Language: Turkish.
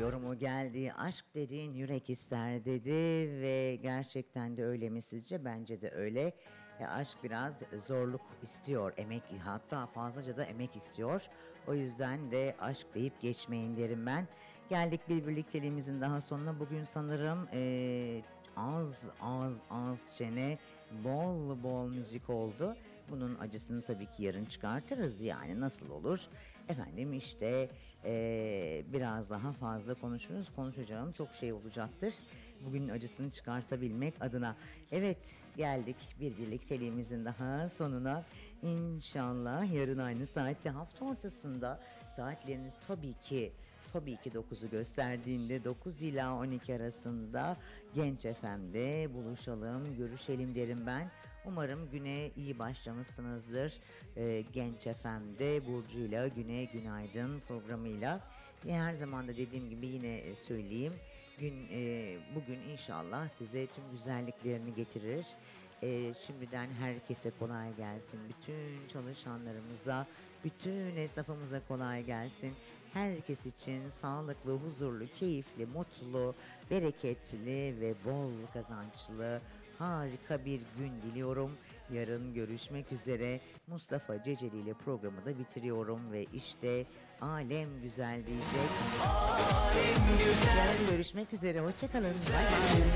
Yorumu geldi, aşk dediğin yürek ister dedi ve gerçekten de öyle mi sizce? Bence de öyle. Aşk biraz zorluk istiyor, emek, hatta fazlaca da emek istiyor. O yüzden de aşk deyip geçmeyin derim ben. Geldik bir birlikteliğimizin daha sonuna. Bugün sanırım az çene, bol bol müzik oldu. Bunun acısını tabii ki yarın çıkartırız, yani nasıl olur? Efendim işte biraz daha fazla konuşuruz. Konuşacağım çok şey olacaktır. Bugünün acısını çıkartabilmek adına. Evet, geldik bir birlikteliğimizin daha sonuna. İnşallah yarın aynı saatte, hafta ortasında saatleriniz tabii ki 9'u gösterdiğinde 9 ila 12 arasında Genç FM'de buluşalım, görüşelim derim ben. Umarım güne iyi başlamışsınızdır. Genç FM'de Burcu'yla Güne Günaydın programıyla. Her zaman da dediğim gibi yine söyleyeyim. Bugün inşallah size tüm güzelliklerini getirir. Şimdiden herkese kolay gelsin. Bütün çalışanlarımıza, bütün esnafımıza kolay gelsin. Herkes için sağlıklı, huzurlu, keyifli, mutlu, bereketli ve bol kazançlı harika bir gün diliyorum. Yarın görüşmek üzere. Mustafa Ceceli ile programı da bitiriyorum ve işte alem güzel diyecek. Yarın görüşmek üzere. Hoşçakalın. Bye bye.